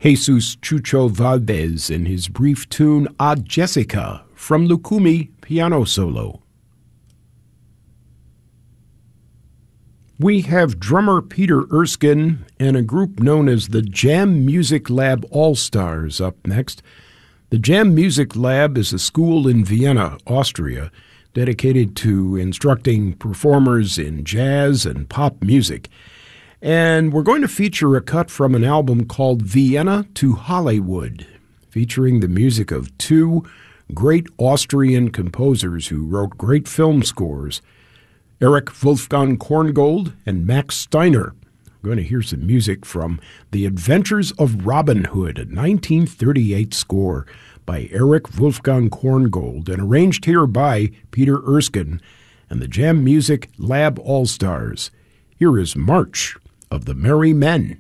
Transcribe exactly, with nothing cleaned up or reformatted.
Jesus Chucho Valdez in his brief tune A Jessica from Lukumi piano solo. We have drummer Peter Erskine and a group known as the Jam Music Lab All-Stars up next. The Jam Music Lab is a school in Vienna, Austria, dedicated to instructing performers in jazz and pop music. And we're going to feature a cut from an album called Vienna to Hollywood, featuring the music of two great Austrian composers who wrote great film scores, Erich Wolfgang Korngold and Max Steiner. We're going to hear some music from The Adventures of Robin Hood, a nineteen thirty-eight score by Erich Wolfgang Korngold and arranged here by Peter Erskine and the Jam Music Lab All-Stars. Here is March of the Merry Men.